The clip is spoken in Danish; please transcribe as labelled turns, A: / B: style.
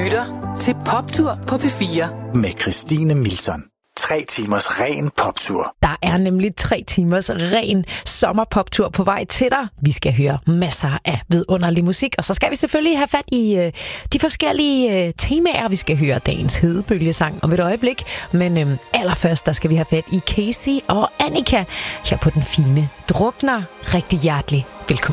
A: lytter til Poptur på P4
B: med Christine Milton. 3 timers ren poptur.
C: Der er nemlig 3 timers ren sommerpoptur på vej til dig. Vi skal høre masser af vidunderlig musik, og så skal vi selvfølgelig have fat i de forskellige temaer. Vi skal høre dagens hedebølgesang om et øjeblik, men allerførst der skal vi have fat i Casey og Annika her på Den Fine Drukner. Rigtig hjertelig velkommen.